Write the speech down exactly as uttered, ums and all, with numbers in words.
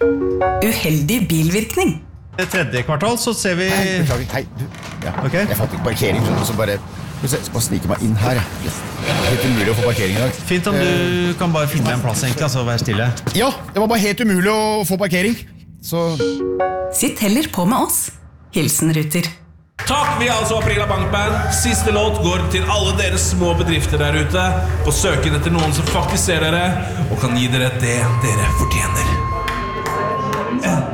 Uheldig bilvirkning. I tredje kvartal så ser vi... Hei, beklager, hei, du. Ja, okay. Jeg fant ikke parkering, så bare... Jeg skal bare snike meg inn her. Det er helt umulig å få parkering i dag. Fint om du kan bare finne en plass egentlig, altså vær stille. Ja, det var bare helt umulig å få parkering. Så... Sitt heller på med oss. Hilsen Ruter. Takk, vi er altså Aprila Bankband. Siste låt går til alle dere små bedrifter der ute på søken etter noen som faktisk ser dere og kan gi dere det dere fortjener.